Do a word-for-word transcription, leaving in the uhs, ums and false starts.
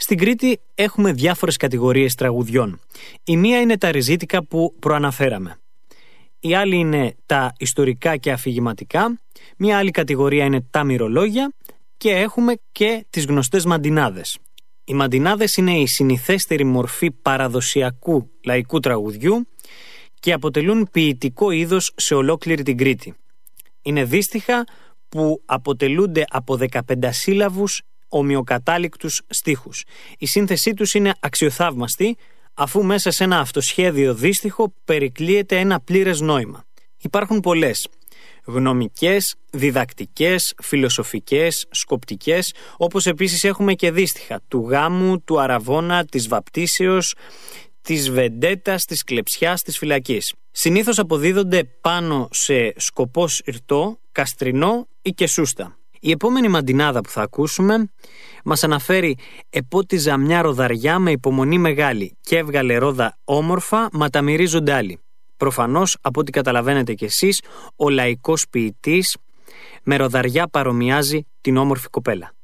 Στην Κρήτη έχουμε διάφορες κατηγορίες τραγουδιών. Η μία είναι τα ριζίτικα που προαναφέραμε. Η άλλη είναι τα ιστορικά και αφηγηματικά. Μία άλλη κατηγορία είναι τα μυρολόγια και έχουμε και τις γνωστές μαντινάδες. Οι μαντινάδες είναι η συνηθέστερη μορφή παραδοσιακού λαϊκού τραγουδιού και αποτελούν ποιητικό είδος σε ολόκληρη την Κρήτη. Είναι δύστιχα που αποτελούνται από δεκαπεντασύλλαβους ομοιοκατάληκτους στίχους. Η σύνθεσή τους είναι αξιοθαύμαστη, αφού μέσα σε ένα αυτοσχέδιο δύστιχο περικλείεται ένα πλήρες νόημα. Υπάρχουν πολλές γνωμικές, διδακτικές, φιλοσοφικές, σκοπτικές, όπως επίσης έχουμε και δύστιχα του γάμου, του αραβώνα, της βαπτίσεως, της βεντέτας, της κλεψιάς, της φυλακής. Συνήθως αποδίδονται πάνω σε σκοπός ρητό, καστρινό ή και σούστα. Η επόμενη μαντινάδα που θα ακούσουμε μας αναφέρει «Επότιζα μια ροδαριά με υπομονή μεγάλη και έβγαλε ρόδα όμορφα, μα τα μυρίζονται άλλοι». Προφανώς, από ό,τι καταλαβαίνετε κι εσείς, ο λαϊκός ποιητής με ροδαριά παρομοιάζει την όμορφη κοπέλα.